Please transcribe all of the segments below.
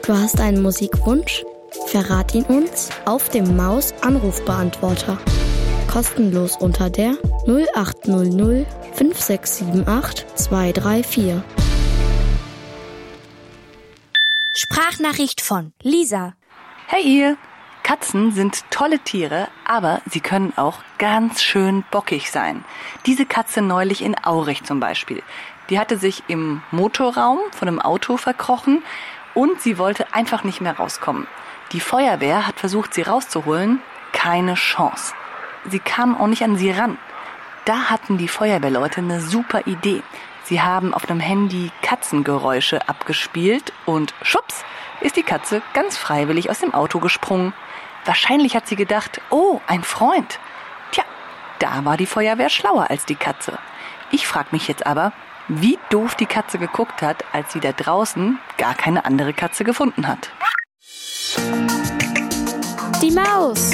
Du hast einen Musikwunsch? Verrat ihn uns auf dem Maus-Anrufbeantworter. Kostenlos unter der 0800 5678 234. Sprachnachricht von Lisa. Hey ihr! Katzen sind tolle Tiere, aber sie können auch ganz schön bockig sein. Diese Katze neulich in Aurich zum Beispiel. Die hatte sich im Motorraum von einem Auto verkrochen und sie wollte einfach nicht mehr rauskommen. Die Feuerwehr hat versucht, sie rauszuholen. Keine Chance. Sie kamen auch nicht an sie ran. Da hatten die Feuerwehrleute eine super Idee. Sie haben auf einem Handy Katzengeräusche abgespielt und schwupps ist die Katze ganz freiwillig aus dem Auto gesprungen. Wahrscheinlich hat sie gedacht, oh, ein Freund. Tja, da war die Feuerwehr schlauer als die Katze. Ich frage mich jetzt aber, wie doof die Katze geguckt hat, als sie da draußen gar keine andere Katze gefunden hat. Die Maus.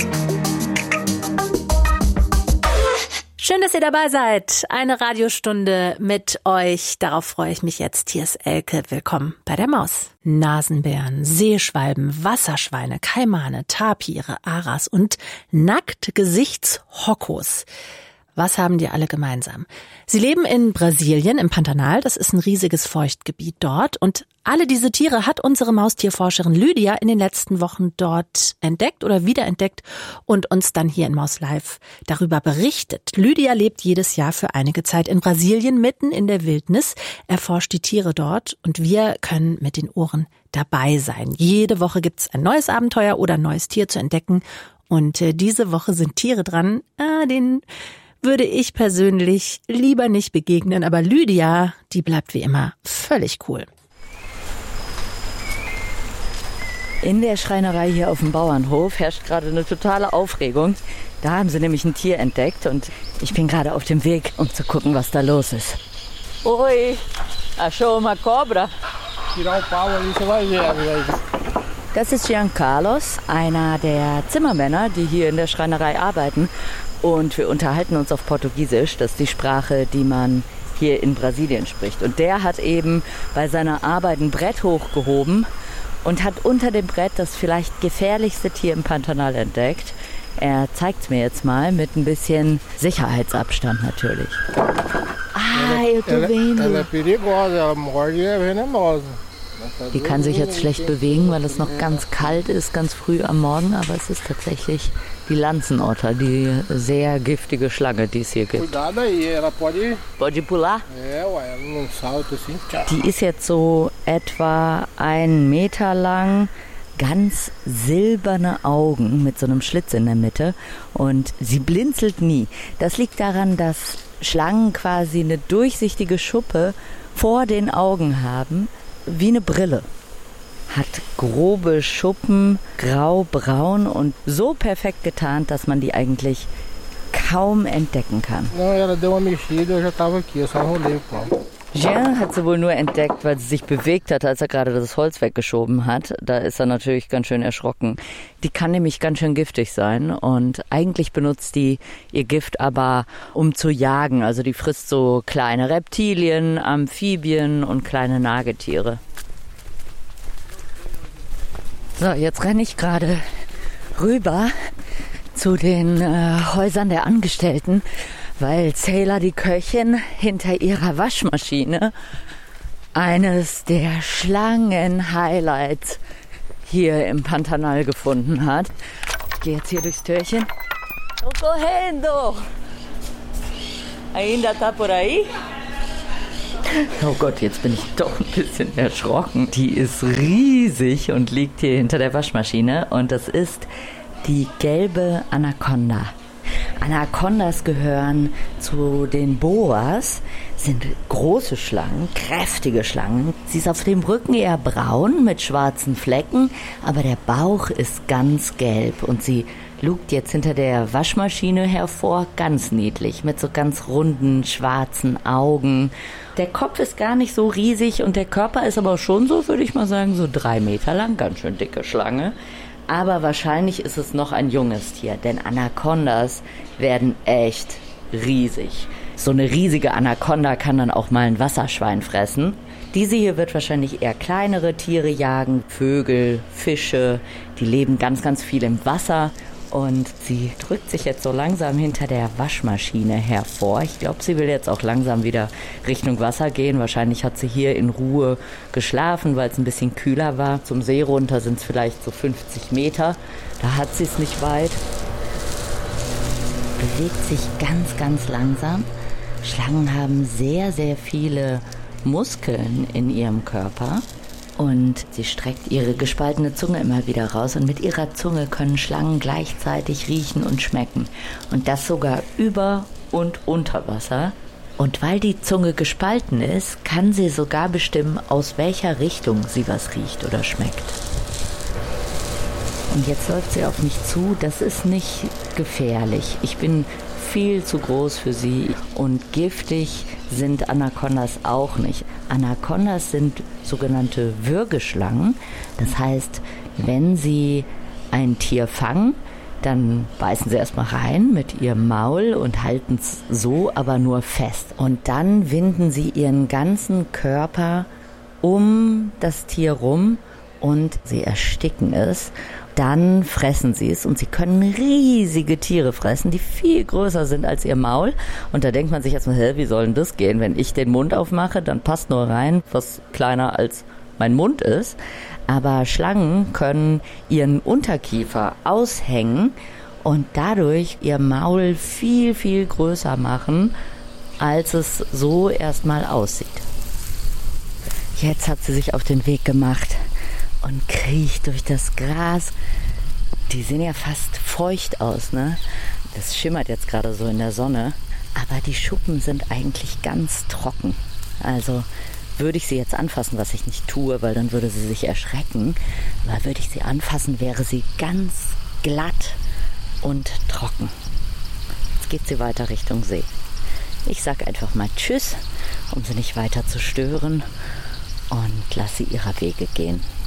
Schön, dass ihr dabei seid. Eine Radiostunde mit euch. Darauf freue ich mich jetzt. Hier ist Elke. Willkommen bei der Maus. Nasenbären, Seeschwalben, Wasserschweine, Kaimane, Tapire, Aras und Nacktgesichtshokkos. Was haben die alle gemeinsam? Sie leben in Brasilien, im Pantanal. Das ist ein riesiges Feuchtgebiet dort. Und alle diese Tiere hat unsere Maustierforscherin Lydia in den letzten Wochen dort entdeckt oder wiederentdeckt und uns dann hier in Maus Live darüber berichtet. Lydia lebt jedes Jahr für einige Zeit in Brasilien, mitten in der Wildnis, erforscht die Tiere dort und wir können mit den Ohren dabei sein. Jede Woche gibt's ein neues Abenteuer oder ein neues Tier zu entdecken. Und diese Woche sind Tiere dran, denen würde ich persönlich lieber nicht begegnen. Aber Lydia, die bleibt wie immer völlig cool. In der Schreinerei hier auf dem Bauernhof herrscht gerade eine totale Aufregung. Da haben sie nämlich ein Tier entdeckt und ich bin gerade auf dem Weg, um zu gucken, was da los ist. Oi, achou uma cobra? Das ist Giancarlos, einer der Zimmermänner, die hier in der Schreinerei arbeiten. Und wir unterhalten uns auf Portugiesisch, das ist die Sprache, die man hier in Brasilien spricht. Und der hat eben bei seiner Arbeit ein Brett hochgehoben und hat unter dem Brett das vielleicht gefährlichste Tier im Pantanal entdeckt. Er zeigt es mir jetzt mal mit ein bisschen Sicherheitsabstand natürlich. Eu tô vendo. Ela é perigosa, ela morde e é venenosa. Die kann sich jetzt schlecht bewegen, weil es noch ganz kalt ist, ganz früh am Morgen. Aber es ist tatsächlich die Lanzenotter, die sehr giftige Schlange, die es hier gibt. Pode pular? Die ist jetzt so etwa 1 Meter lang, ganz silberne Augen mit so einem Schlitz in der Mitte. Und sie blinzelt nie. Das liegt daran, dass Schlangen quasi eine durchsichtige Schuppe vor den Augen haben, wie eine Brille. Hat grobe Schuppen, grau-braun und so perfekt getarnt, dass man die eigentlich kaum entdecken kann. Jean hat sie wohl nur entdeckt, weil sie sich bewegt hat, als er gerade das Holz weggeschoben hat. Da ist er natürlich ganz schön erschrocken. Die kann nämlich ganz schön giftig sein und eigentlich benutzt die ihr Gift aber, um zu jagen. Also die frisst so kleine Reptilien, Amphibien und kleine Nagetiere. So, jetzt renne ich gerade rüber zu den Häusern der Angestellten, weil Sailor, die Köchin, hinter ihrer Waschmaschine eines der Schlangen-Highlights hier im Pantanal gefunden hat. Ich gehe jetzt hier durchs Türchen. Tô correndo! Ainda tá por aí? Oh Gott, jetzt bin ich doch ein bisschen erschrocken. Die ist riesig und liegt hier hinter der Waschmaschine und das ist die gelbe Anaconda. Anacondas gehören zu den Boas, sind große Schlangen, kräftige Schlangen. Sie ist auf dem Rücken eher braun mit schwarzen Flecken, aber der Bauch ist ganz gelb und sie lugt jetzt hinter der Waschmaschine hervor, ganz niedlich, mit so ganz runden, schwarzen Augen. Der Kopf ist gar nicht so riesig und der Körper ist aber schon so, würde ich mal sagen, so 3 Meter lang, ganz schön dicke Schlange. Aber wahrscheinlich ist es noch ein junges Tier, denn Anacondas werden echt riesig. So eine riesige Anaconda kann dann auch mal ein Wasserschwein fressen. Diese hier wird wahrscheinlich eher kleinere Tiere jagen, Vögel, Fische, die leben ganz, ganz viel im Wasser. Und sie drückt sich jetzt so langsam hinter der Waschmaschine hervor. Ich glaube, sie will jetzt auch langsam wieder Richtung Wasser gehen. Wahrscheinlich hat sie hier in Ruhe geschlafen, weil es ein bisschen kühler war. Zum See runter sind es vielleicht so 50 Meter. Da hat sie es nicht weit. Bewegt sich ganz, ganz langsam. Schlangen haben sehr, sehr viele Muskeln in ihrem Körper. Und sie streckt ihre gespaltene Zunge immer wieder raus. Und mit ihrer Zunge können Schlangen gleichzeitig riechen und schmecken. Und das sogar über und unter Wasser. Und weil die Zunge gespalten ist, kann sie sogar bestimmen, aus welcher Richtung sie was riecht oder schmeckt. Und jetzt läuft sie auf mich zu. Das ist nicht gefährlich. Ich bin viel zu groß für sie und giftig sind Anacondas auch nicht. Anacondas sind sogenannte Würgeschlangen. Das heißt, wenn sie ein Tier fangen, dann beißen sie erstmal rein mit ihrem Maul und halten es so, aber nur fest. Und dann winden sie ihren ganzen Körper um das Tier rum und sie ersticken es. Dann fressen sie es und sie können riesige Tiere fressen, die viel größer sind als ihr Maul. Und da denkt man sich erstmal, wie soll denn das gehen? Wenn ich den Mund aufmache, dann passt nur rein, was kleiner als mein Mund ist. Aber Schlangen können ihren Unterkiefer aushängen und dadurch ihr Maul viel, viel größer machen, als es so erstmal aussieht. Jetzt hat sie sich auf den Weg gemacht und kriecht durch das Gras. Die sehen ja fast feucht aus, ne? Das schimmert jetzt gerade so in der Sonne. Aber die Schuppen sind eigentlich ganz trocken. Also würde ich sie jetzt anfassen, was ich nicht tue, weil dann würde sie sich erschrecken. Aber würde ich sie anfassen, wäre sie ganz glatt und trocken. Jetzt geht sie weiter Richtung See. Ich sage einfach mal Tschüss, um sie nicht weiter zu stören und lasse sie ihrer Wege gehen.